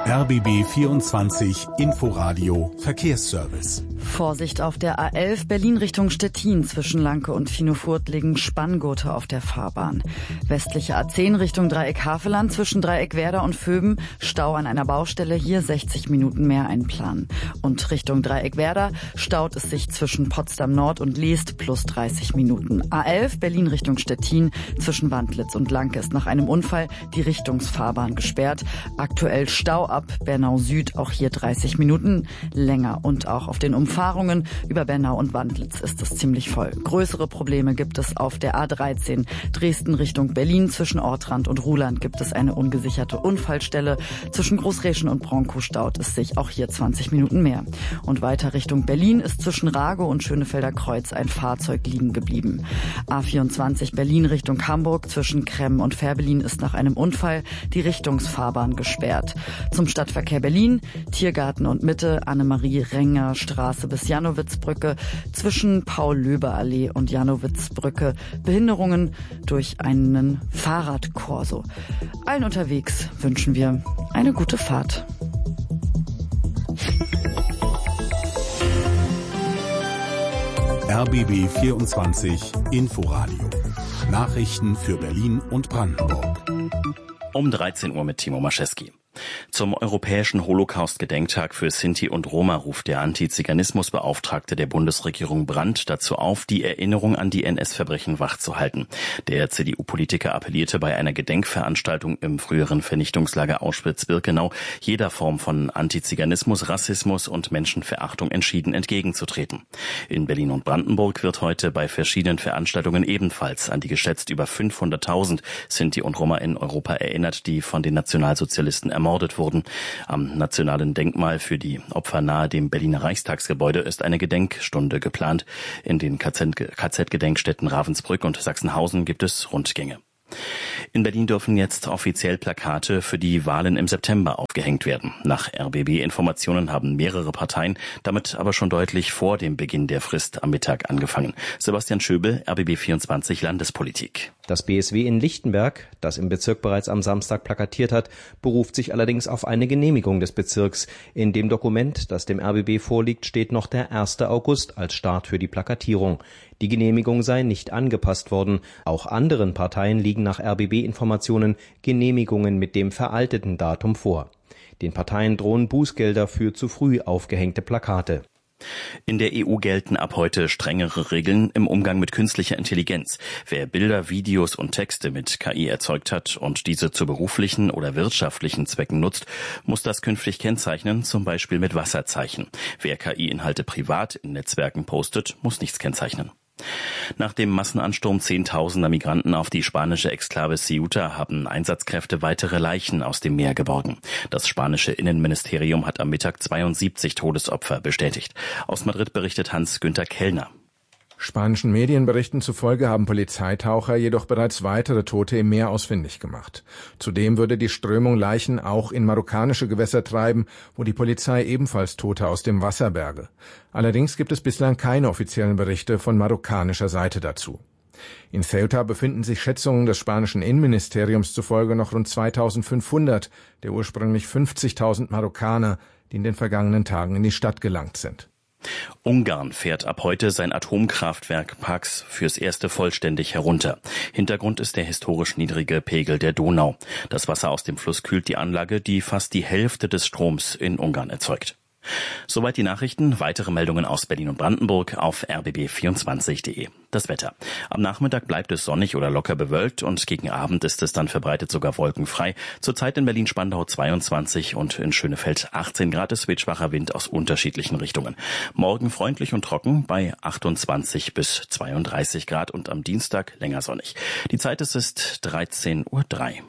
RBB 24 Inforadio Verkehrsservice. Vorsicht auf der A11 Berlin Richtung Stettin. Zwischen Lanke und Finofurt liegen Spanngurte auf der Fahrbahn. Westliche A10 Richtung Dreieck Havelland. Zwischen Dreieck Werder und Vöben Stau an einer Baustelle. Hier 60 Minuten mehr einplanen. Und Richtung Dreieck Werder staut es sich zwischen Potsdam Nord und Leest plus 30 Minuten. A11 Berlin Richtung Stettin. Zwischen Wandlitz und Lanke ist nach einem Unfall die Richtungsfahrbahn gesperrt. Aktuell Stau ab Bernau Süd, auch hier 30 Minuten länger. Und auch auf den Umfahrungen über Bernau und Wandlitz ist es ziemlich voll. Größere Probleme gibt es auf der A13 Dresden Richtung Berlin. Zwischen Ortrand und Ruhland gibt es eine ungesicherte Unfallstelle. Zwischen Großreschen und Bronkow staut es sich, auch hier 20 Minuten mehr. Und weiter Richtung Berlin ist zwischen Ragow und Schönefelder Kreuz ein Fahrzeug liegen geblieben. A24 Berlin Richtung Hamburg. Zwischen Kremm und Fährberlin ist nach einem Unfall die Richtungsfahrbahn gesperrt. Zum Stadtverkehr Berlin, Tiergarten und Mitte, Annemarie-Renger Straße bis Jannowitzbrücke, zwischen Paul-Löbe-Allee und Jannowitzbrücke Behinderungen durch einen Fahrradkorso. Allen unterwegs wünschen wir eine gute Fahrt. RBB 24 Inforadio. Nachrichten für Berlin und Brandenburg. Um 13 Uhr mit Timo Maschewski. Zum Europäischen Holocaust-Gedenktag für Sinti und Roma ruft der Antiziganismusbeauftragte der Bundesregierung Brandt dazu auf, die Erinnerung an die NS-Verbrechen wachzuhalten. Der CDU-Politiker appellierte bei einer Gedenkveranstaltung im früheren Vernichtungslager Auschwitz-Birkenau, jeder Form von Antiziganismus, Rassismus und Menschenverachtung entschieden entgegenzutreten. In Berlin und Brandenburg wird heute bei verschiedenen Veranstaltungen ebenfalls an die geschätzt über 500.000 Sinti und Roma in Europa erinnert, die von den Nationalsozialisten ermordet wurden. Am Nationalen Denkmal für die Opfer nahe dem Berliner Reichstagsgebäude ist eine Gedenkstunde geplant. In den KZ-Gedenkstätten Ravensbrück und Sachsenhausen gibt es Rundgänge. In Berlin dürfen jetzt offiziell Plakate für die Wahlen im September aufgehängt werden. Nach RBB-Informationen haben mehrere Parteien damit aber schon deutlich vor dem Beginn der Frist am Mittag angefangen. Sebastian Schöbel, RBB 24 Landespolitik. Das BSW in Lichtenberg, das im Bezirk bereits am Samstag plakatiert hat, beruft sich allerdings auf eine Genehmigung des Bezirks. In dem Dokument, das dem RBB vorliegt, steht noch der 1. August als Start für die Plakatierung. Die Genehmigung sei nicht angepasst worden. Auch anderen Parteien liegen nach RBB-Informationen Genehmigungen mit dem veralteten Datum vor. Den Parteien drohen Bußgelder für zu früh aufgehängte Plakate. In der EU gelten ab heute strengere Regeln im Umgang mit künstlicher Intelligenz. Wer Bilder, Videos und Texte mit KI erzeugt hat und diese zu beruflichen oder wirtschaftlichen Zwecken nutzt, muss das künftig kennzeichnen, zum Beispiel mit Wasserzeichen. Wer KI-Inhalte privat in Netzwerken postet, muss nichts kennzeichnen. Nach dem Massenansturm Zehntausender Migranten auf die spanische Exklave Ceuta haben Einsatzkräfte weitere Leichen aus dem Meer geborgen. Das spanische Innenministerium hat am Mittag 72 Todesopfer bestätigt. Aus Madrid berichtet Hans-Günther Kellner. Spanischen Medienberichten zufolge haben Polizeitaucher jedoch bereits weitere Tote im Meer ausfindig gemacht. Zudem würde die Strömung Leichen auch in marokkanische Gewässer treiben, wo die Polizei ebenfalls Tote aus dem Wasser berge. Allerdings gibt es bislang keine offiziellen Berichte von marokkanischer Seite dazu. In Ceuta befinden sich Schätzungen des spanischen Innenministeriums zufolge noch rund 2.500 der ursprünglich 50.000 Marokkaner, die in den vergangenen Tagen in die Stadt gelangt sind. Ungarn fährt ab heute sein Atomkraftwerk Paks fürs erste vollständig herunter. Hintergrund ist der historisch niedrige Pegel der Donau. Das Wasser aus dem Fluss kühlt die Anlage, die fast die Hälfte des Stroms in Ungarn erzeugt. Soweit die Nachrichten. Weitere Meldungen aus Berlin und Brandenburg auf rbb24.de. Das Wetter. Am Nachmittag bleibt es sonnig oder locker bewölkt und gegen Abend ist es dann verbreitet sogar wolkenfrei. Zurzeit in Berlin-Spandau 22 und in Schönefeld 18 Grad. Es weht schwacher Wind aus unterschiedlichen Richtungen. Morgen freundlich und trocken bei 28 bis 32 Grad und am Dienstag länger sonnig. Die Zeit ist 13:03 Uhr.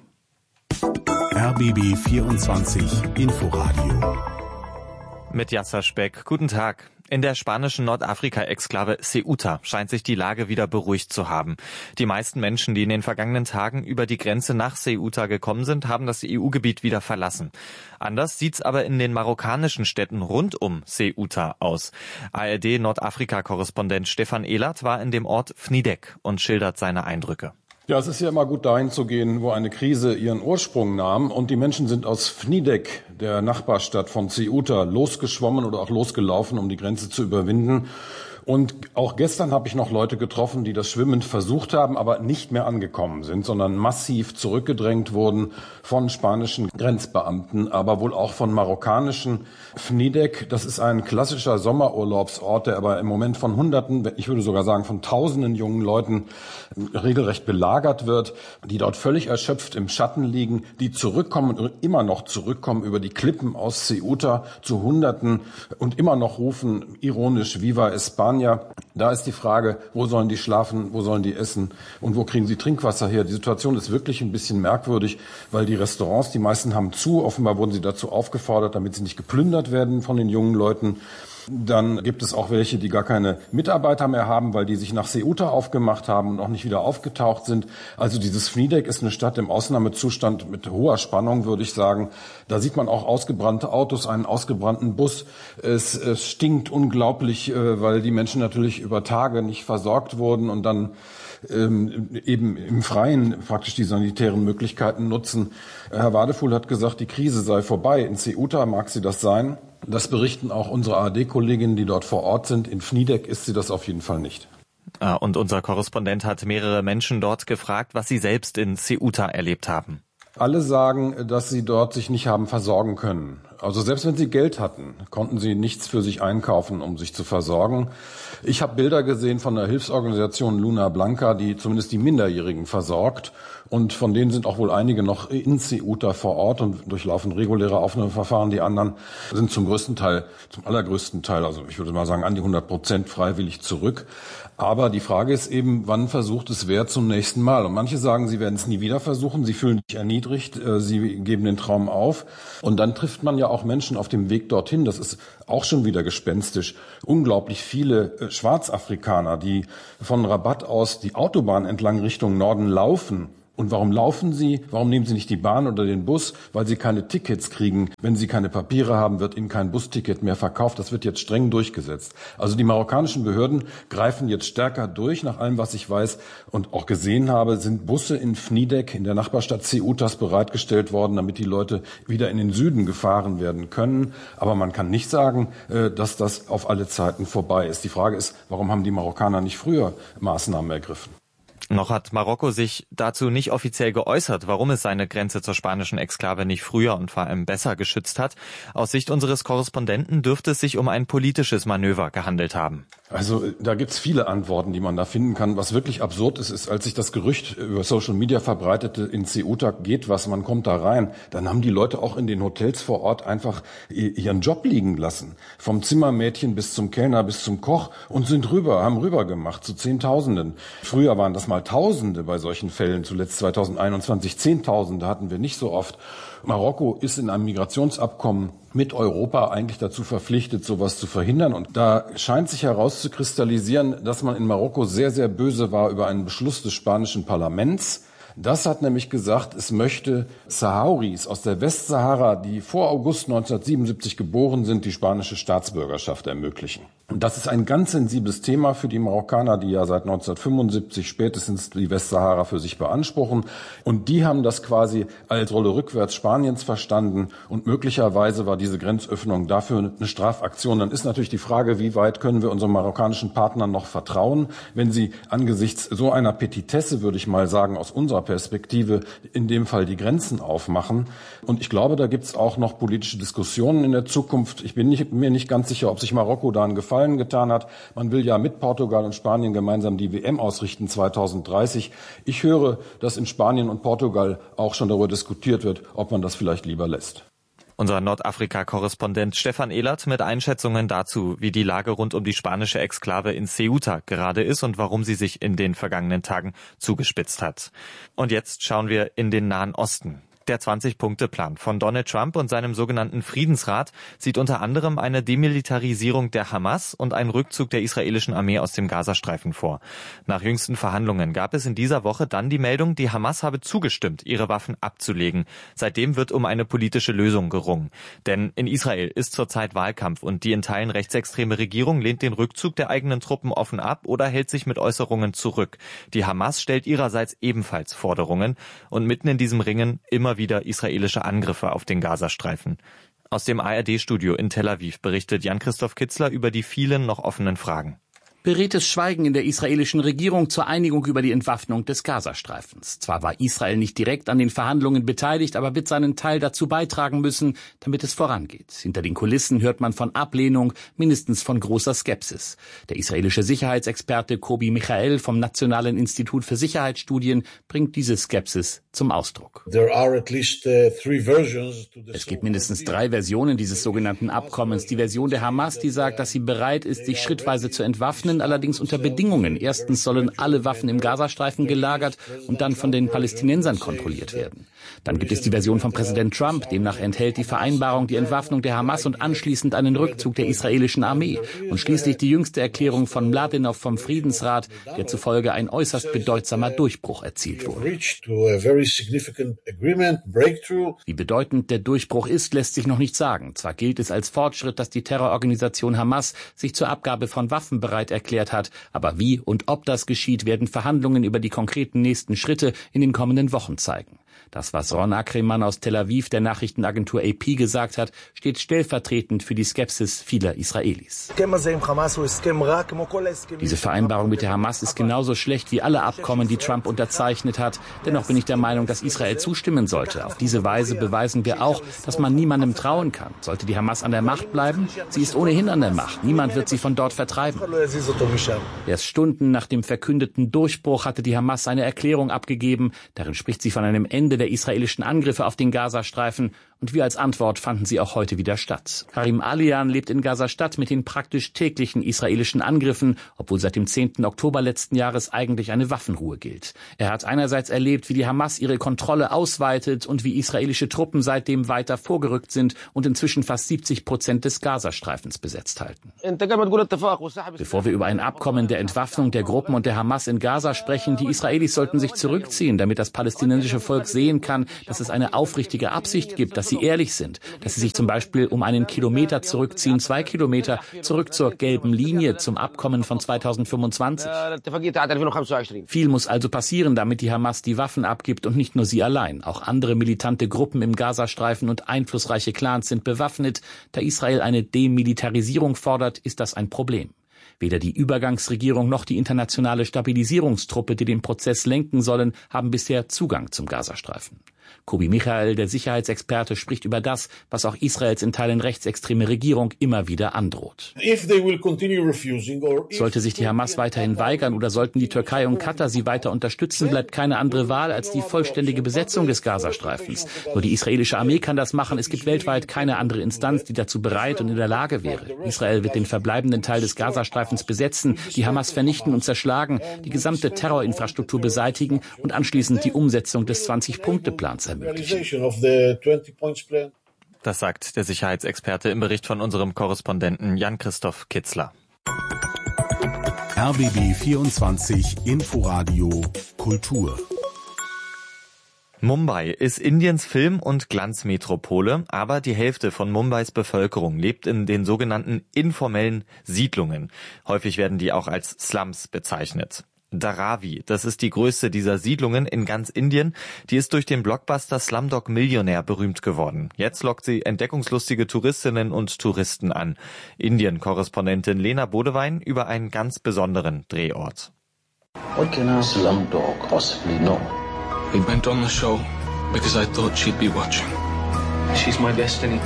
RBB 24 Inforadio. Mit Yasser Speck. Guten Tag. In der spanischen Nordafrika-Exklave Ceuta scheint sich die Lage wieder beruhigt zu haben. Die meisten Menschen, die in den vergangenen Tagen über die Grenze nach Ceuta gekommen sind, haben das EU-Gebiet wieder verlassen. Anders sieht's aber in den marokkanischen Städten rund um Ceuta aus. ARD-Nordafrika-Korrespondent Stefan Ehlert war in dem Ort Fnidek und schildert seine Eindrücke. Ja, es ist ja immer gut, dahin zu gehen, wo eine Krise ihren Ursprung nahm. Und die Menschen sind aus Fnidek der Nachbarstadt von Ceuta losgeschwommen oder auch losgelaufen, um die Grenze zu überwinden. Und auch gestern habe ich noch Leute getroffen, die das schwimmend versucht haben, aber nicht mehr angekommen sind, sondern massiv zurückgedrängt wurden von spanischen Grenzbeamten, aber wohl auch von marokkanischen. FNIDEC, das ist ein klassischer Sommerurlaubsort, der aber im Moment von Hunderten, ich würde sogar sagen von Tausenden jungen Leuten regelrecht belagert wird, die dort völlig erschöpft im Schatten liegen, die zurückkommen und immer noch zurückkommen über die Klippen aus Ceuta zu Hunderten und immer noch rufen, ironisch, Viva España. Da ist die Frage, wo sollen die schlafen, wo sollen die essen und wo kriegen sie Trinkwasser her? Die Situation ist wirklich ein bisschen merkwürdig, weil die Restaurants, die meisten haben zu. Offenbar wurden sie dazu aufgefordert, damit sie nicht geplündert werden von den jungen Leuten. Dann gibt es auch welche, die gar keine Mitarbeiter mehr haben, weil die sich nach Ceuta aufgemacht haben und auch nicht wieder aufgetaucht sind. Also dieses FNIDEC ist eine Stadt im Ausnahmezustand mit hoher Spannung, würde ich sagen. Da sieht man auch ausgebrannte Autos, einen ausgebrannten Bus. Es stinkt unglaublich, weil die Menschen natürlich über Tage nicht versorgt wurden und dann eben im Freien praktisch die sanitären Möglichkeiten nutzen. Herr Wadefuhl hat gesagt, die Krise sei vorbei. In Ceuta mag sie das sein. Das berichten auch unsere ARD-Kolleginnen, die dort vor Ort sind. In FNIDEC ist sie das auf jeden Fall nicht. Und unser Korrespondent hat mehrere Menschen dort gefragt, was sie selbst in Ceuta erlebt haben. Alle sagen, dass sie dort sich nicht haben versorgen können. Also selbst wenn sie Geld hatten, konnten sie nichts für sich einkaufen, um sich zu versorgen. Ich habe Bilder gesehen von der Hilfsorganisation Luna Blanca, die zumindest die Minderjährigen versorgt. Und von denen sind auch wohl einige noch in Ceuta vor Ort und durchlaufen reguläre Aufnahmeverfahren. Die anderen sind zum allergrößten Teil, also ich würde mal sagen an die 100% freiwillig zurück. Aber die Frage ist eben, wann versucht es wer zum nächsten Mal? Und manche sagen, sie werden es nie wieder versuchen, sie fühlen sich erniedrigt, sie geben den Traum auf. Und dann trifft man ja auch Menschen auf dem Weg dorthin, das ist auch schon wieder gespenstisch. Unglaublich viele Schwarzafrikaner, die von Rabat aus die Autobahn entlang Richtung Norden laufen. Und warum laufen sie? Warum nehmen sie nicht die Bahn oder den Bus? Weil sie keine Tickets kriegen. Wenn sie keine Papiere haben, wird ihnen kein Busticket mehr verkauft. Das wird jetzt streng durchgesetzt. Also die marokkanischen Behörden greifen jetzt stärker durch. Nach allem, was ich weiß und auch gesehen habe, sind Busse in FNIDEC, in der Nachbarstadt Ceutas, bereitgestellt worden, damit die Leute wieder in den Süden gefahren werden können. Aber man kann nicht sagen, dass das auf alle Zeiten vorbei ist. Die Frage ist, warum haben die Marokkaner nicht früher Maßnahmen ergriffen? Noch hat Marokko sich dazu nicht offiziell geäußert, warum es seine Grenze zur spanischen Exklave nicht früher und vor allem besser geschützt hat. Aus Sicht unseres Korrespondenten dürfte es sich um ein politisches Manöver gehandelt haben. Also da gibt's viele Antworten, die man da finden kann. Was wirklich absurd ist, als sich das Gerücht über Social Media verbreitete, in Ceuta geht was, man kommt da rein, dann haben die Leute auch in den Hotels vor Ort einfach ihren Job liegen lassen. Vom Zimmermädchen bis zum Kellner bis zum Koch und haben rüber gemacht zu Zehntausenden. Früher waren das mal Tausende bei solchen Fällen, zuletzt 2021 Zehntausende hatten wir nicht so oft. Marokko ist in einem Migrationsabkommen mit Europa eigentlich dazu verpflichtet, sowas zu verhindern. Und da scheint sich herauszukristallisieren, dass man in Marokko sehr, sehr böse war über einen Beschluss des spanischen Parlaments. Das hat nämlich gesagt, es möchte Sahrawis aus der Westsahara, die vor August 1977 geboren sind, die spanische Staatsbürgerschaft ermöglichen. Und das ist ein ganz sensibles Thema für die Marokkaner, die ja seit 1975 spätestens die Westsahara für sich beanspruchen. Und die haben das quasi als Rolle rückwärts Spaniens verstanden. Und möglicherweise war diese Grenzöffnung dafür eine Strafaktion. Dann ist natürlich die Frage, wie weit können wir unseren marokkanischen Partnern noch vertrauen, wenn sie angesichts so einer Petitesse, würde ich mal sagen, aus unserer Perspektive in dem Fall die Grenzen aufmachen. Und ich glaube, da gibt es auch noch politische Diskussionen in der Zukunft. Ich bin mir nicht ganz sicher, ob sich Marokko da einen Gefallen getan hat. Man will ja mit Portugal und Spanien gemeinsam die WM ausrichten 2030. Ich höre, dass in Spanien und Portugal auch schon darüber diskutiert wird, ob man das vielleicht lieber lässt. Unser Nordafrika-Korrespondent Stefan Ehlert mit Einschätzungen dazu, wie die Lage rund um die spanische Exklave in Ceuta gerade ist und warum sie sich in den vergangenen Tagen zugespitzt hat. Und jetzt schauen wir in den Nahen Osten. Der 20-Punkte-Plan von Donald Trump und seinem sogenannten Friedensrat sieht unter anderem eine Demilitarisierung der Hamas und einen Rückzug der israelischen Armee aus dem Gazastreifen vor. Nach jüngsten Verhandlungen gab es in dieser Woche dann die Meldung, die Hamas habe zugestimmt, ihre Waffen abzulegen. Seitdem wird um eine politische Lösung gerungen. Denn in Israel ist zurzeit Wahlkampf und die in Teilen rechtsextreme Regierung lehnt den Rückzug der eigenen Truppen offen ab oder hält sich mit Äußerungen zurück. Die Hamas stellt ihrerseits ebenfalls Forderungen und mitten in diesem Ringen immer wieder israelische Angriffe auf den Gazastreifen. Aus dem ARD-Studio in Tel Aviv berichtet Jan-Christoph Kitzler über die vielen noch offenen Fragen. Beredtes Schweigen in der israelischen Regierung zur Einigung über die Entwaffnung des Gazastreifens. Zwar war Israel nicht direkt an den Verhandlungen beteiligt, aber wird seinen Teil dazu beitragen müssen, damit es vorangeht. Hinter den Kulissen hört man von Ablehnung, mindestens von großer Skepsis. Der israelische Sicherheitsexperte Kobi Michael vom Nationalen Institut für Sicherheitsstudien bringt diese Skepsis zum Ausdruck. Es gibt mindestens 3 Versionen dieses sogenannten Abkommens. Die Version der Hamas, die sagt, dass sie bereit ist, sich schrittweise zu entwaffnen, allerdings unter Bedingungen. Erstens sollen alle Waffen im Gazastreifen gelagert und dann von den Palästinensern kontrolliert werden. Dann gibt es die Version von Präsident Trump, demnach enthält die Vereinbarung die Entwaffnung der Hamas und anschließend einen Rückzug der israelischen Armee. Und schließlich die jüngste Erklärung von Mladenov vom Friedensrat, der zufolge ein äußerst bedeutsamer Durchbruch erzielt wurde. Wie bedeutend der Durchbruch ist, lässt sich noch nicht sagen. Zwar gilt es als Fortschritt, dass die Terrororganisation Hamas sich zur Abgabe von Waffen bereit erklärt hat, aber wie und ob das geschieht, werden Verhandlungen über die konkreten nächsten Schritte in den kommenden Wochen zeigen. Das, was Ron Ackermann aus Tel Aviv der Nachrichtenagentur AP gesagt hat, steht stellvertretend für die Skepsis vieler Israelis. Diese Vereinbarung mit der Hamas ist genauso schlecht wie alle Abkommen, die Trump unterzeichnet hat. Dennoch bin ich der Meinung, dass Israel zustimmen sollte. Auf diese Weise beweisen wir auch, dass man niemandem trauen kann. Sollte die Hamas an der Macht bleiben? Sie ist ohnehin an der Macht. Niemand wird sie von dort vertreiben. Erst Stunden nach dem verkündeten Durchbruch hatte die Hamas eine Erklärung abgegeben. Darin spricht sie von einem Ende der israelischen Angriffe auf den Gazastreifen und wie als Antwort fanden sie auch heute wieder statt. Karim Alian lebt in Gaza-Stadt mit den praktisch täglichen israelischen Angriffen, obwohl seit dem 10. Oktober letzten Jahres eigentlich eine Waffenruhe gilt. Er hat einerseits erlebt, wie die Hamas ihre Kontrolle ausweitet und wie israelische Truppen seitdem weiter vorgerückt sind und inzwischen fast 70% des Gazastreifens besetzt halten. Bevor wir über ein Abkommen der Entwaffnung der Gruppen und der Hamas in Gaza sprechen, die Israelis sollten sich zurückziehen, damit das palästinensische Volk sehen kann, dass es eine aufrichtige Absicht gibt, dass sie ehrlich sind, dass sie sich zum Beispiel um einen Kilometer zurückziehen, 2 Kilometer zurück zur gelben Linie, zum Abkommen von 2025. Viel muss also passieren, damit die Hamas die Waffen abgibt und nicht nur sie allein. Auch andere militante Gruppen im Gazastreifen und einflussreiche Clans sind bewaffnet. Da Israel eine Demilitarisierung fordert, ist das ein Problem. Weder die Übergangsregierung noch die internationale Stabilisierungstruppe, die den Prozess lenken sollen, haben bisher Zugang zum Gazastreifen. Kobi Michael, der Sicherheitsexperte, spricht über das, was auch Israels in Teilen rechtsextreme Regierung immer wieder androht. Sollte sich die Hamas weiterhin weigern oder sollten die Türkei und Katar sie weiter unterstützen, bleibt keine andere Wahl als die vollständige Besetzung des Gazastreifens. Nur die israelische Armee kann das machen. Es gibt weltweit keine andere Instanz, die dazu bereit und in der Lage wäre. Israel wird den verbleibenden Teil des Gazastreifens besetzen, die Hamas vernichten und zerschlagen, die gesamte Terrorinfrastruktur beseitigen und anschließend die Umsetzung des 20-Punkte-Plans ermöglichen. Das sagt der Sicherheitsexperte im Bericht von unserem Korrespondenten Jan-Christoph Kitzler. RBB 24 Inforadio Kultur. Mumbai ist Indiens Film- und Glanzmetropole, aber die Hälfte von Mumbais Bevölkerung lebt in den sogenannten informellen Siedlungen. Häufig werden die auch als Slums bezeichnet. Dharavi, das ist die größte dieser Siedlungen in ganz Indien. Die ist durch den Blockbuster Slumdog Millionär berühmt geworden. Jetzt lockt sie entdeckungslustige Touristinnen und Touristen an. Indien-Korrespondentin Lena Bodewein über einen ganz besonderen Drehort. What can a Slumdog possibly know? We went on the show because I thought she'd be watching. She's my destiny.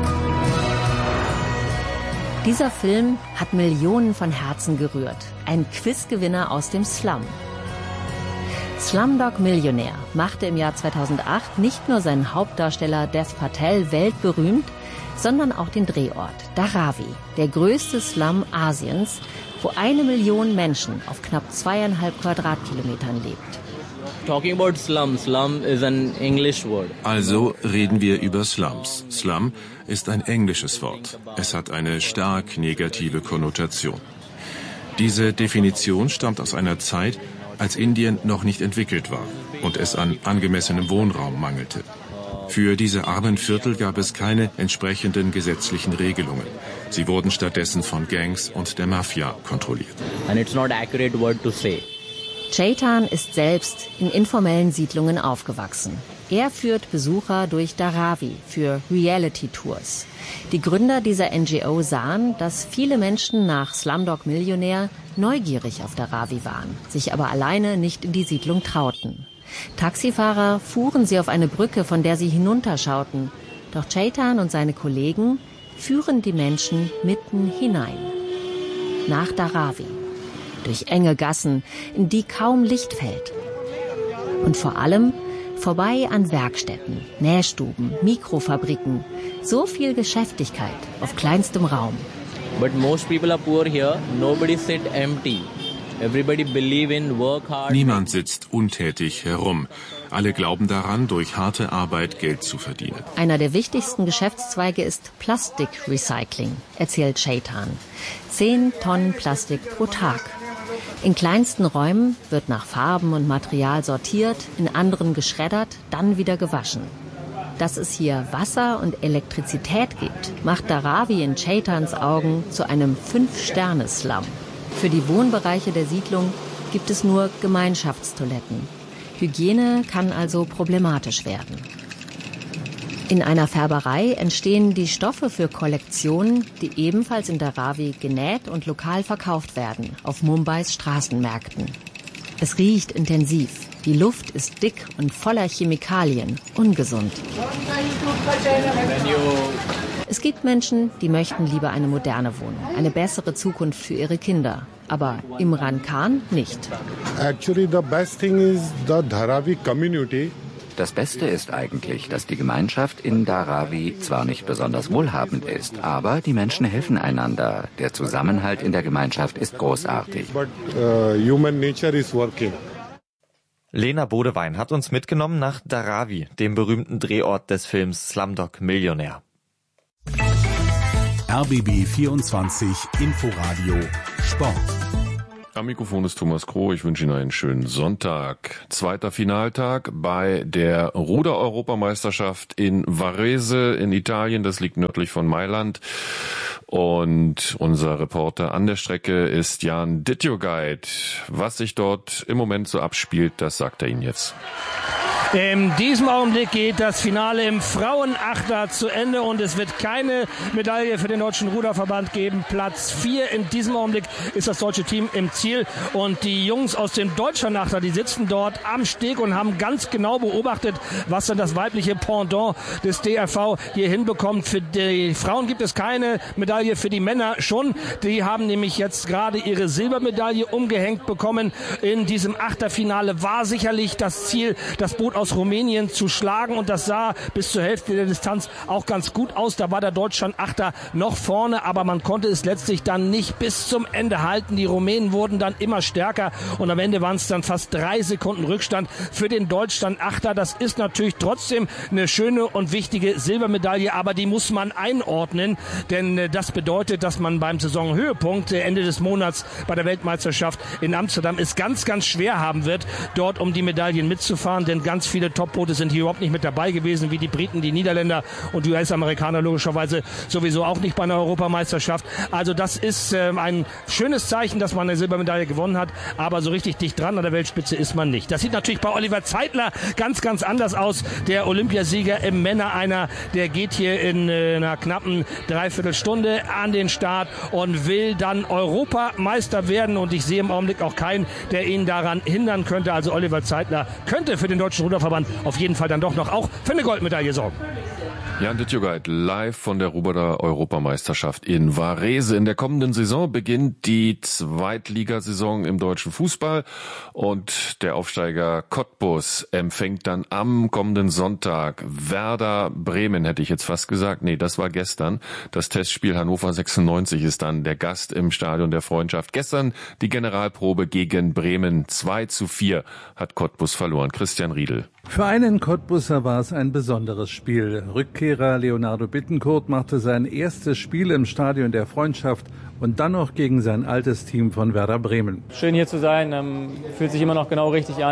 Dieser Film hat Millionen von Herzen gerührt. Ein Quizgewinner aus dem Slum. Slumdog Millionär machte im Jahr 2008 nicht nur seinen Hauptdarsteller Dev Patel weltberühmt, sondern auch den Drehort Dharavi, der größte Slum Asiens, wo 1 Million Menschen auf knapp 2,5 Quadratkilometern lebt. Also reden wir über Slums. Slum ist ein englisches Wort. Es hat eine stark negative Konnotation. Diese Definition stammt aus einer Zeit, als Indien noch nicht entwickelt war und es an angemessenem Wohnraum mangelte. Für diese armen Viertel gab es keine entsprechenden gesetzlichen Regelungen. Sie wurden stattdessen von Gangs und der Mafia kontrolliert. Chaitan ist selbst in informellen Siedlungen aufgewachsen. Er führt Besucher durch Dharavi für Reality-Tours. Die Gründer dieser NGO sahen, dass viele Menschen nach Slumdog Millionär neugierig auf Dharavi waren, sich aber alleine nicht in die Siedlung trauten. Taxifahrer fuhren sie auf eine Brücke, von der sie hinunterschauten. Doch Chetan und seine Kollegen führen die Menschen mitten hinein. Nach Dharavi. Durch enge Gassen, in die kaum Licht fällt. Und vor allem vorbei an Werkstätten, Nähstuben, Mikrofabriken. So viel Geschäftigkeit auf kleinstem Raum. But most people are poor here. Nobody sit empty. Everybody believe in work hard. Niemand sitzt untätig herum. Alle glauben daran, durch harte Arbeit Geld zu verdienen. Einer der wichtigsten Geschäftszweige ist Plastikrecycling, erzählt Chetan. 10 Tonnen Plastik pro Tag. In kleinsten Räumen wird nach Farben und Material sortiert, in anderen geschreddert, dann wieder gewaschen. Dass es hier Wasser und Elektrizität gibt, macht Dharavi in Cheitans Augen zu einem 5-Sterne-Slum. Für die Wohnbereiche der Siedlung gibt es nur Gemeinschaftstoiletten. Hygiene kann also problematisch werden. In einer Färberei entstehen die Stoffe für Kollektionen, die ebenfalls in Dharavi genäht und lokal verkauft werden, auf Mumbais Straßenmärkten. Es riecht intensiv. Die Luft ist dick und voller Chemikalien, ungesund. Es gibt Menschen, die möchten lieber eine moderne Wohnung, eine bessere Zukunft für ihre Kinder. Aber Imran Khan nicht. Actually, the best thing is the Dharavi community. Das Beste ist eigentlich, dass die Gemeinschaft in Dharavi zwar nicht besonders wohlhabend ist, aber die Menschen helfen einander. Der Zusammenhalt in der Gemeinschaft ist großartig. But human nature is working. Lena Bodewein hat uns mitgenommen nach Dharavi, dem berühmten Drehort des Films Slumdog Millionär. RBB 24 Inforadio Sport. Am Mikrofon ist Thomas Kroh. Ich wünsche Ihnen einen schönen Sonntag. Zweiter Finaltag bei der Ruder-Europameisterschaft in Varese in Italien. Das liegt nördlich von Mailand. Und unser Reporter an der Strecke ist Jan Dittjoguide. Was sich dort im Moment so abspielt, das sagt er Ihnen jetzt. In diesem Augenblick geht das Finale im Frauenachter zu Ende und es wird keine Medaille für den Deutschen Ruderverband geben. Platz 4 in diesem Augenblick ist das deutsche Team im Ziel und die Jungs aus dem Deutschernachter, die sitzen dort am Steg und haben ganz genau beobachtet, was dann das weibliche Pendant des DRV hier hinbekommt. Für die Frauen gibt es keine Medaille, für die Männer schon. Die haben nämlich jetzt gerade ihre Silbermedaille umgehängt bekommen. In diesem Achterfinale war sicherlich das Ziel, das Boot aus Rumänien zu schlagen und das sah bis zur Hälfte der Distanz auch ganz gut aus. Da war der Deutschland-Achter noch vorne, aber man konnte es letztlich dann nicht bis zum Ende halten. Die Rumänen wurden dann immer stärker und am Ende waren es dann fast 3 Sekunden Rückstand für den Deutschland-Achter. Das ist natürlich trotzdem eine schöne und wichtige Silbermedaille, aber die muss man einordnen, denn das bedeutet, dass man beim Saisonhöhepunkt Ende des Monats bei der Weltmeisterschaft in Amsterdam es ganz, ganz schwer haben wird, dort um die Medaillen mitzufahren, denn ganz viele Top-Boote sind hier überhaupt nicht mit dabei gewesen, wie die Briten, die Niederländer und die US-Amerikaner logischerweise sowieso auch nicht bei einer Europameisterschaft. Also das ist ein schönes Zeichen, dass man eine Silbermedaille gewonnen hat, aber so richtig dicht dran an der Weltspitze ist man nicht. Das sieht natürlich bei Oliver Zeitler ganz, ganz anders aus. Der Olympiasieger im Männer-Einer, der geht hier in einer knappen Dreiviertelstunde an den Start und will dann Europameister werden und ich sehe im Augenblick auch keinen, der ihn daran hindern könnte. Also Oliver Zeitler könnte für den Deutschen Ruderverband auf jeden Fall dann doch noch auch für eine Goldmedaille sorgen. Jan Dittjoguide live von der Ruder-Europameisterschaft in Varese. In der kommenden Saison beginnt die Zweitligasaison im deutschen Fußball und der Aufsteiger Cottbus empfängt dann am kommenden Sonntag Werder Bremen, hätte ich jetzt fast gesagt. Nee, das war gestern. Das Testspiel Hannover 96 ist dann der Gast im Stadion der Freundschaft. Gestern die Generalprobe gegen Bremen. 2:4 hat Cottbus verloren. Christian Riedel. Für einen Cottbuser war es ein besonderes Spiel. Rückkehrer Leonardo Bittencourt machte sein erstes Spiel im Stadion der Freundschaft und dann noch gegen sein altes Team von Werder Bremen. Schön hier zu sein, fühlt sich immer noch genau richtig an.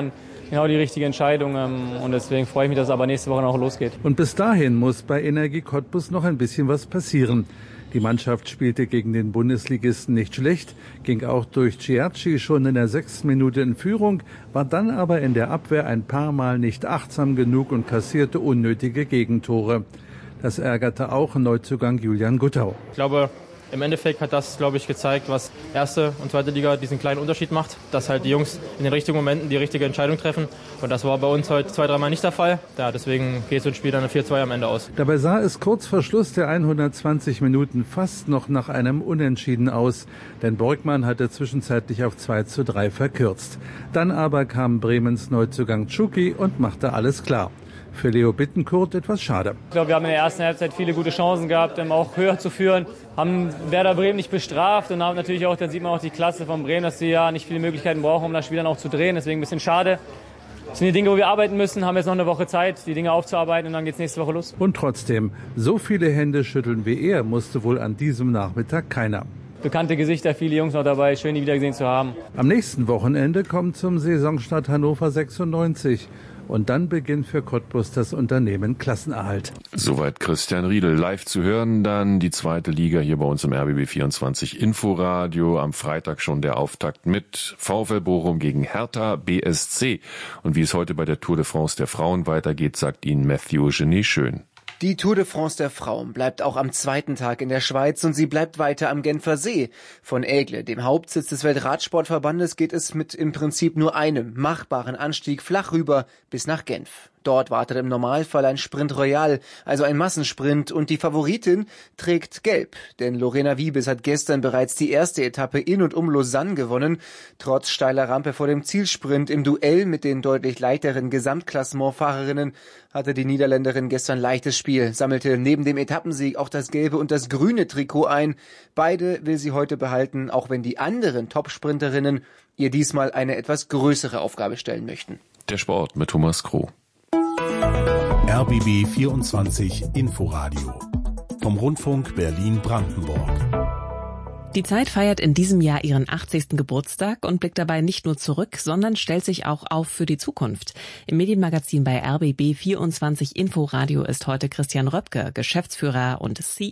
genau die richtige Entscheidung. Und deswegen freue ich mich, dass es aber nächste Woche noch losgeht. Und bis dahin muss bei Energie Cottbus noch ein bisschen was passieren. Die Mannschaft spielte gegen den Bundesligisten nicht schlecht, ging auch durch Ciacci schon in der 6. Minute in Führung, war dann aber in der Abwehr ein paar Mal nicht achtsam genug und kassierte unnötige Gegentore. Das ärgerte auch Neuzugang Julian Guttau. Ich glaube, im Endeffekt hat das, glaube ich, gezeigt, was erste und zweite Liga diesen kleinen Unterschied macht, dass halt die Jungs in den richtigen Momenten die richtige Entscheidung treffen. Und das war bei uns heute 2-3 Mal nicht der Fall. Ja, deswegen geht so ein Spiel dann 4-2 am Ende aus. Dabei sah es kurz vor Schluss der 120 Minuten fast noch nach einem Unentschieden aus, denn Borgmann hatte zwischenzeitlich auf 2-3 verkürzt. Dann aber kam Bremens Neuzugang Tschuki und machte alles klar. Für Leo Bittencourt etwas schade. Ich glaube, wir haben in der ersten Halbzeit viele gute Chancen gehabt, auch höher zu führen. Haben Werder Bremen nicht bestraft und haben natürlich auch, dann sieht man auch die Klasse von Bremen, dass sie ja nicht viele Möglichkeiten brauchen, um das Spiel dann auch zu drehen. Deswegen ein bisschen schade. Das sind die Dinge, wo wir arbeiten müssen, haben jetzt noch eine Woche Zeit, die Dinge aufzuarbeiten und dann geht's nächste Woche los. Und trotzdem, so viele Hände schütteln wie er musste wohl an diesem Nachmittag keiner. Bekannte Gesichter, viele Jungs noch dabei, schön, die wiedergesehen zu haben. Am nächsten Wochenende kommt zum Saisonstart Hannover 96. Und dann beginnt für Cottbus das Unternehmen Klassenerhalt. Soweit Christian Riedel. Live zu hören dann die zweite Liga hier bei uns im RBB 24 Inforadio. Am Freitag schon der Auftakt mit VfL Bochum gegen Hertha BSC. Und wie es heute bei der Tour de France der Frauen weitergeht, sagt Ihnen Matthew Genet schön. Die Tour de France der Frauen bleibt auch am zweiten Tag in der Schweiz und sie bleibt weiter am Genfer See. Von Aigle, dem Hauptsitz des Weltradsportverbandes, geht es mit im Prinzip nur einem machbaren Anstieg flach rüber bis nach Genf. Dort wartet im Normalfall ein Sprint Royal, also ein Massensprint, und die Favoritin trägt gelb, denn Lorena Wiebes hat gestern bereits die erste Etappe in und um Lausanne gewonnen. Trotz steiler Rampe vor dem Zielsprint im Duell mit den deutlich leichteren Gesamtklassementfahrerinnen hatte die Niederländerin gestern leichtes Spiel, sammelte neben dem Etappensieg auch das gelbe und das grüne Trikot ein. Beide will sie heute behalten, auch wenn die anderen Topsprinterinnen ihr diesmal eine etwas größere Aufgabe stellen möchten. Der Sport mit Thomas Kroh. RBB 24 Inforadio vom Rundfunk Berlin-Brandenburg. Die Zeit feiert in diesem Jahr ihren 80. Geburtstag und blickt dabei nicht nur zurück, sondern stellt sich auch auf für die Zukunft. Im Medienmagazin bei RBB 24 Inforadio ist heute Christian Röpke, Geschäftsführer und CEO